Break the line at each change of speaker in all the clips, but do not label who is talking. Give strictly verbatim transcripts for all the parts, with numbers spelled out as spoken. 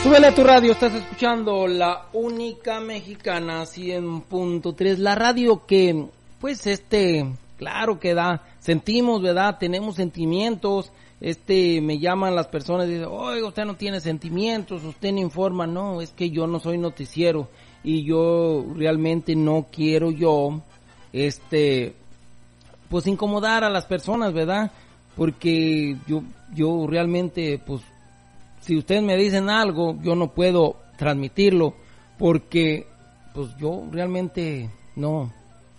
Súbele a tu radio, estás escuchando La Única Mexicana cien punto tres, la radio que, pues, este, claro que da, sentimos, ¿verdad? Tenemos sentimientos, este, me llaman las personas y dicen, oiga, usted no tiene sentimientos, usted no informa, no, es que yo no soy noticiero y yo realmente no quiero yo, este, pues, incomodar a las personas, ¿verdad? Porque yo, yo realmente, pues, si ustedes me dicen algo, yo no puedo transmitirlo porque, pues, yo realmente no,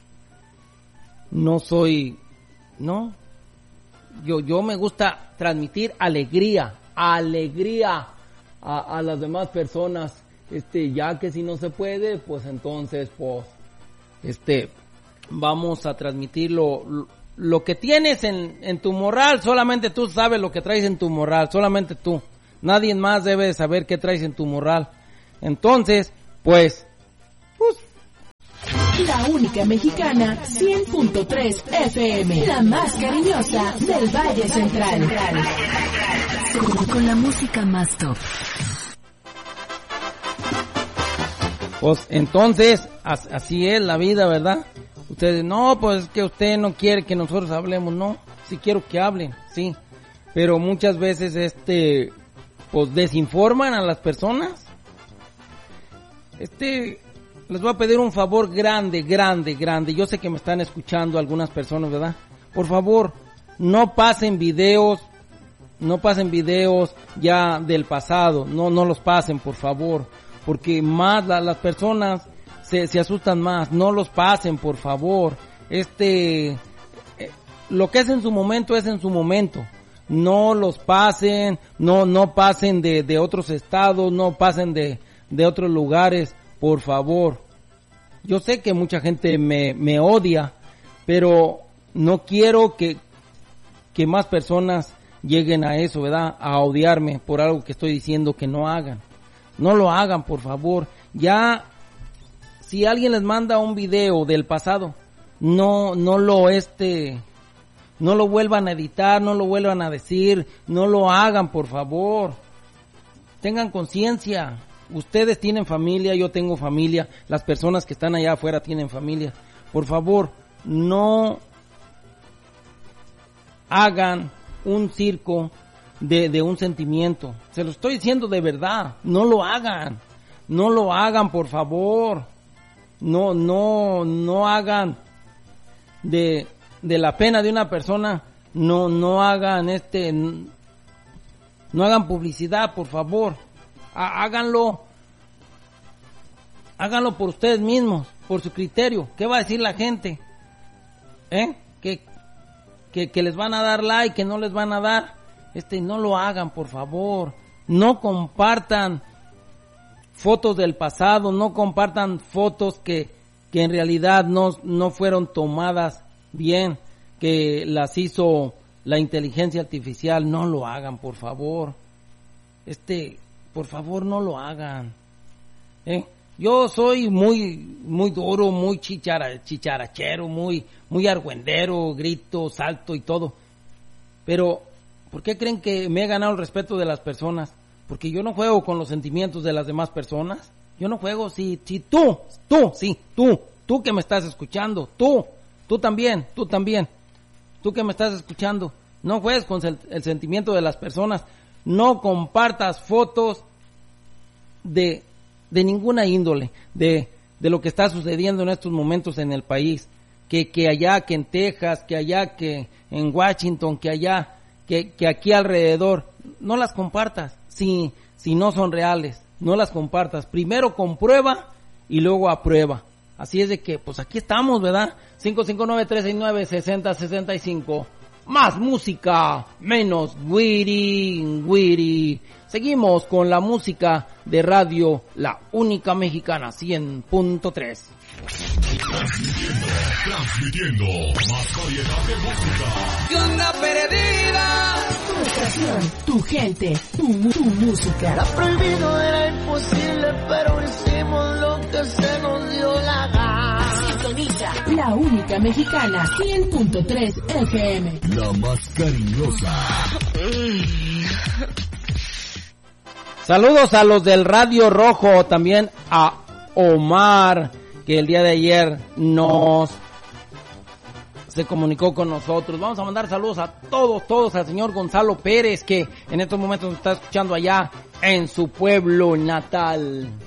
no soy, no, yo, yo me gusta transmitir alegría, alegría a, a las demás personas, este, ya que si no se puede, pues entonces, pues, este, vamos a transmitir lo, lo, lo que tienes en, en tu morral, solamente tú sabes lo que traes en tu morral, solamente tú. Nadie más debe saber qué traes en tu morral. Entonces, pues, pues.
La Única Mexicana cien punto tres F M, la más cariñosa del Valle Central. Con, con la música más top.
Pues entonces, así es la vida, ¿verdad? Ustedes, no, pues es que usted no quiere que nosotros hablemos, no. Sí quiero que hablen, sí. Pero muchas veces, este... pues desinforman a las personas. Este, les voy a pedir un favor grande, grande, grande. Yo sé que me están escuchando algunas personas, ¿verdad? Por favor, no pasen videos, no pasen videos ya del pasado. No, no los pasen, por favor. Porque más la, las personas se, se asustan más. No los pasen, por favor. Este, eh, lo que es en su momento es en su momento. No los pasen, no no pasen de, de otros estados, no pasen de, de otros lugares, por favor. Yo sé que mucha gente me, me odia, pero no quiero que, que más personas lleguen a eso, ¿verdad? A odiarme por algo que estoy diciendo que no hagan. No lo hagan, por favor. Ya, si alguien les manda un video del pasado, no, no lo este... no lo vuelvan a editar, no lo vuelvan a decir, no lo hagan, por favor. Tengan conciencia. Ustedes tienen familia, yo tengo familia, las personas que están allá afuera tienen familia. Por favor, no hagan un circo de, de un sentimiento. Se lo estoy diciendo de verdad, no lo hagan. No lo hagan, por favor. No, no, no hagan de... de la pena de una persona, no no hagan este no hagan publicidad, por favor. Háganlo háganlo por ustedes mismos, por su criterio. ¿Qué va a decir la gente? ¿Eh? Que que que les van a dar like, que no les van a dar. Este, no lo hagan, por favor. No compartan fotos del pasado, no compartan fotos que que en realidad no no fueron tomadas bien, que las hizo la inteligencia artificial. No lo hagan, por favor. Este, por favor, no lo hagan. ¿Eh? Yo soy muy, muy duro, muy chichara, chicharachero, muy, muy argüendero, grito, salto y todo. Pero, ¿por qué creen que me he ganado el respeto de las personas? Porque yo no juego con los sentimientos de las demás personas. Yo no juego, si, si tú, tú, sí, tú, tú que me estás escuchando, tú, Tú también, tú también, tú que me estás escuchando, no juegues con el, el sentimiento de las personas, no compartas fotos de, de ninguna índole, de, de lo que está sucediendo en estos momentos en el país, que, que allá, que en Texas, que allá, que en Washington, que allá, que, que aquí alrededor, no las compartas, si, si no son reales, no las compartas, primero comprueba y luego aprueba. Así es de que, pues aquí estamos, ¿verdad? cinco cinco nueve, tres seis nueve, seis cero seis cinco. Más música, menos wiri, wiri. Seguimos con la música de radio La Única Mexicana cien punto tres.
Transmitiendo, transmitiendo más variedad de música.
¿Qué onda, perdida? Tu estación, tu gente, tu, tu música.
Era prohibido, era imposible, pero hicimos lo que se nos dio la gana.
Sintoniza La Única Mexicana cien punto tres F M.
La más cariñosa.
Saludos a los del Radio Rojo, también a Omar, que el día de ayer nos se comunicó con nosotros. Vamos a mandar saludos a todos, todos, al señor Gonzalo Pérez, que en estos momentos nos está escuchando allá en su pueblo natal.